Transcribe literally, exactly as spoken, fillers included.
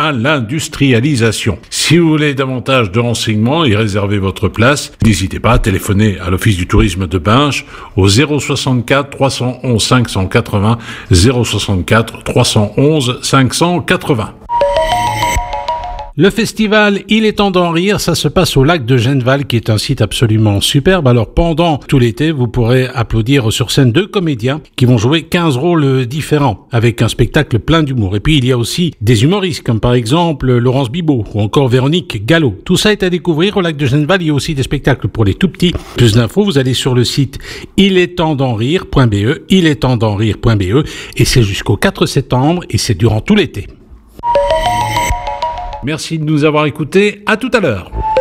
à l'industrialisation. Si vous voulez davantage de renseignements et réserver votre place, n'hésitez pas à téléphoner à l'Office du tourisme de Binche au zéro soixante-quatre trois cent onze cinq cent quatre-vingts, zéro soixante-quatre trois cent onze cinq cent quatre-vingts. Le festival Il est temps d'en rire, ça se passe au lac de Genneval, qui est un site absolument superbe. Alors pendant tout l'été, vous pourrez applaudir sur scène deux comédiens qui vont jouer quinze rôles différents avec un spectacle plein d'humour. Et puis il y a aussi des humoristes comme par exemple Laurence Bibot ou encore Véronique Gallo. Tout ça est à découvrir au lac de Genneval. Il y a aussi des spectacles pour les tout petits. Plus d'infos, vous allez sur le site il est temps d'en rire point b e, il est temps d'en rire point b e, et c'est jusqu'au quatre septembre et c'est durant tout l'été. Merci de nous avoir écoutés. À tout à l'heure.